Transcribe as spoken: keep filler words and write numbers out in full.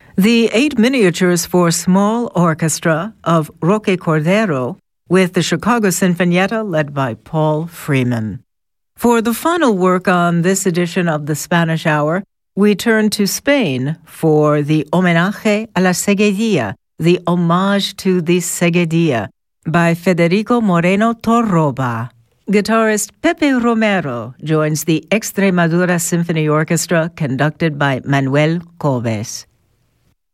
The eight miniatures for small orchestra of Roque Cordero with the Chicago Sinfonietta led by Paul Freeman. For the final work on this edition of the Spanish Hour, we turn to Spain for the Homenaje a la Seguedilla, the Homage to the Seguedilla, by Federico Moreno Torroba. Guitarist Pepe Romero joins the Extremadura Symphony Orchestra conducted by Manuel Coves.